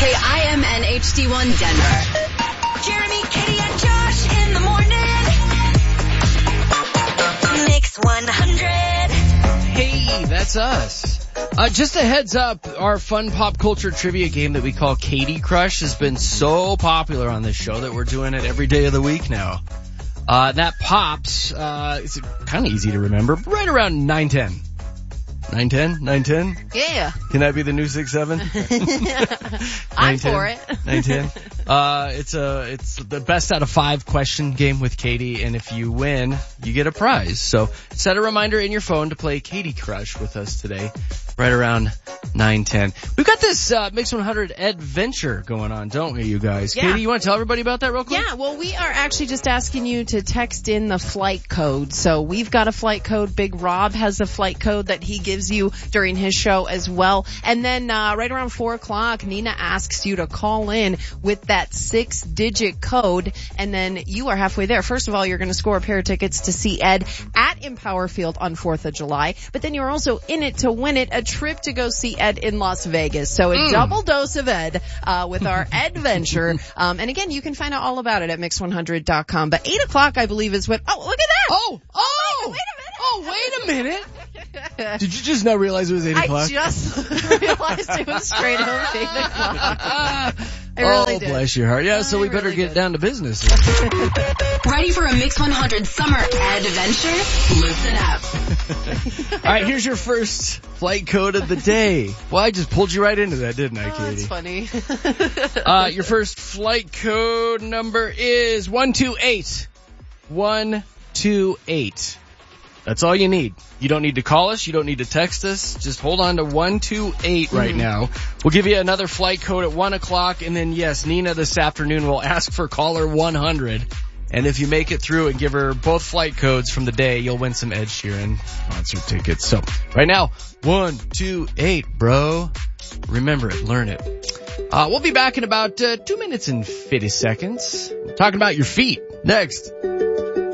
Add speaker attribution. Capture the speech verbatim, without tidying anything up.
Speaker 1: K I M N H D one Denver.
Speaker 2: Jeremy, Katie, and Josh in the morning. Mix one hundred.
Speaker 3: Hey, that's us. Uh, just a heads up, our fun pop culture trivia game that we call Katie Crush has been so popular on this show that we're doing it every day of the week now. Uh, that pops, uh, it's kind of easy to remember, right around nine ten. nine ten? nine ten?
Speaker 4: Yeah.
Speaker 3: Can that be the new six seven?
Speaker 4: I'm for it.
Speaker 3: nine ten. Uh, it's a, it's the best out of five question game with Katie, and if you win, you get a prize. So set a reminder in your phone to play Katie Crush with us today, right around nine ten. We've got this, uh, Mix one hundred adventure going on, don't we, you guys?
Speaker 4: Yeah.
Speaker 3: Katie, you want to tell everybody about that real quick?
Speaker 4: Yeah, well, we are actually just asking you to text in the flight code. So we've got a flight code. Big Rob has a flight code that he gives you during his show as well. And then uh right around four o'clock, Nina asks you to call in with that six-digit code, and then you are halfway there. First of all, you're going to score a pair of tickets to see Ed at Empower Field on fourth of July, but then you're also in it to win it, a trip to go see Ed in Las Vegas. So a
Speaker 3: Mm.
Speaker 4: double dose of Ed uh with our adventure. Um and again, you can find out all about it at mix one hundred dot com. But eight o'clock, I believe, is what... Oh, look at that!
Speaker 3: Oh! Oh!
Speaker 4: Wait a minute!
Speaker 3: Oh, wait a minute! Did you just not realize it was eight o'clock?
Speaker 4: I just realized it was straight up eight o'clock. I really
Speaker 3: oh,
Speaker 4: did.
Speaker 3: bless your heart. Yeah,
Speaker 4: I
Speaker 3: so we better
Speaker 4: really
Speaker 3: get
Speaker 4: did.
Speaker 3: down to business.
Speaker 1: Ready for a Mix one hundred summer adventure? Listen up.
Speaker 3: All right, here's your first flight code of the day. Well, I just pulled you right into that, didn't I,
Speaker 4: Oh,
Speaker 3: Katie?
Speaker 4: that's funny.
Speaker 3: Uh, your first flight code number is one two eight. one two eight. That's all you need. You don't need to call us. You don't need to text us. Just hold on to one two eight right mm-hmm. now. We'll give you another flight code at one o'clock. And then, yes, Nina this afternoon will ask for caller one hundred. And if you make it through and give her both flight codes from the day, you'll win some Ed Sheeran concert tickets. So right now, one two eight, bro. Remember it. Learn it. Uh, we'll be back in about uh, two minutes and fifty seconds. Talking about your feet. Next.